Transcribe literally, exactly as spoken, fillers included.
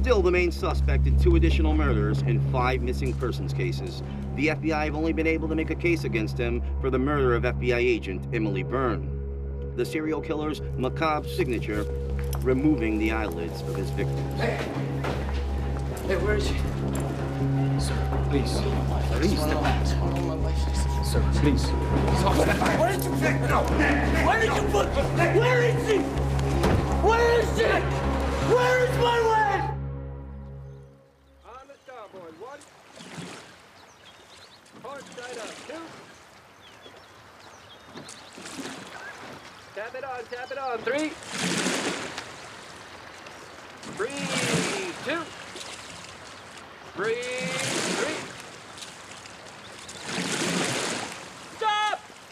still the main suspect in two additional murders and five missing persons cases. The F B I have only been able to make a case against him for the murder of F B I agent Emily Byrne. The serial killer's macabre signature, removing the eyelids of his victims. Hey! Hey, where is she? Sir, please. Please, step back. Sir, please. Where did you pick? No! Where did you put? Where is she? Where is she? Where is my leg? On the starboard, one. Port side up, two. Tap it on, tap it on, three. Three, two. Three.